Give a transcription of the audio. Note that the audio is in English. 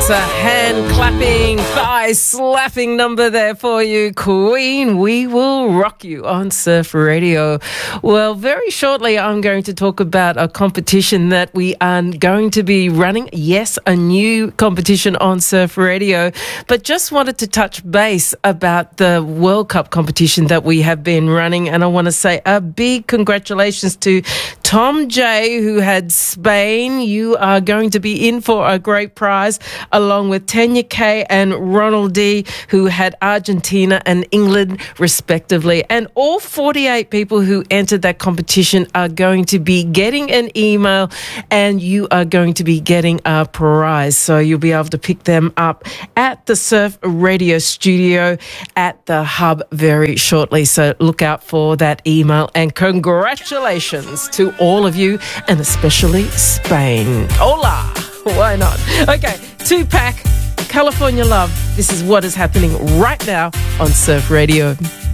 That's a hand clapping, thigh slapping number there for you, Queen. We will rock you on Surf Radio. Well, very shortly, I'm going to talk about a competition that we are going to be running. Yes, a new competition on Surf Radio, but just wanted to touch base about the World Cup competition that we have been running. And I want to say a big congratulations to Tom J, who had Spain. You are going to be in for a great prize, along with Tanya K and Ronald D, who had Argentina and England respectively. And all 48 people who entered that competition are going to be getting an email, and you are going to be getting a prize. So you'll be able to pick them up at the Surf Radio studio at the Hub very shortly. So look out for that email, and congratulations to all of you, and especially Spain. Hola! Why not? Okay, Tupac, California Love. This is what is happening right now on Surf Radio.